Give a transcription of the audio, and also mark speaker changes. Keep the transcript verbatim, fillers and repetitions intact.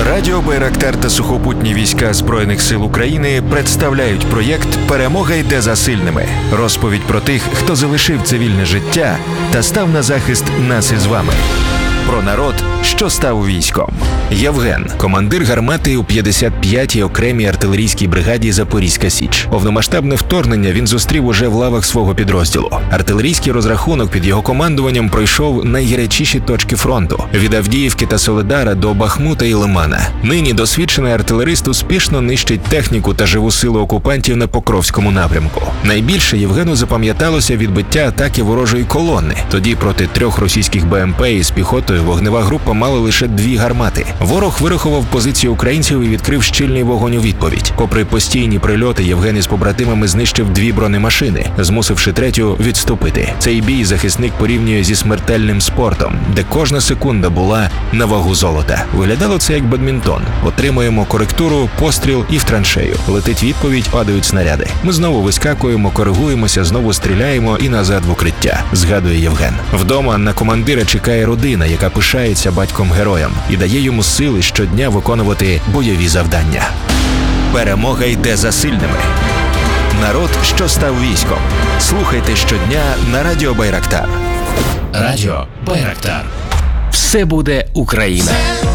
Speaker 1: Радіо Байрактар та сухопутні війська Збройних сил України представляють проєкт «Перемога йде за сильними». Розповідь про тих, хто залишив цивільне життя та став на захист нас із вами. Про народ, що став військом. Євген – командир гармати у п'ятдесят п'ятій окремій артилерійській бригаді «Запорізька Січ». Повномасштабне вторгнення він зустрів уже в лавах свого підрозділу. Артилерійський розрахунок під його командуванням пройшов найгарячіші точки фронту – від Авдіївки та Солидара до Бахмута і Лимана. Нині досвідчений артилерист успішно нищить техніку та живу силу окупантів на Покровському напрямку. Найбільше Євгену запам'яталося відбиття атаки ворожої колони. Тоді проти трьох російських Б М Пе із піхотою вогнева група мала лише дві гармати. Ворог вирахував позиції українців і відкрив щільний вогонь у відповідь. Попри постійні прильоти, Євген із побратимами знищив дві бронемашини, змусивши третю відступити. Цей бій захисник порівнює зі смертельним спортом, де кожна секунда була на вагу золота. Виглядало це як бадмінтон. Отримуємо коректуру, постріл і в траншею. Летить відповідь, падають снаряди. Ми знову вискакуємо, коригуємося, знову стріляємо і назад в укриття, згадує Євген. Вдома на командира чекає родина, яка пишається батьком-героєм і дає йому сили щодня виконувати бойові завдання. Перемога йде за сильними. Народ, що став військом. Слухайте щодня на Радіо Байрактар.
Speaker 2: Радіо Байрактар. Все буде Україна.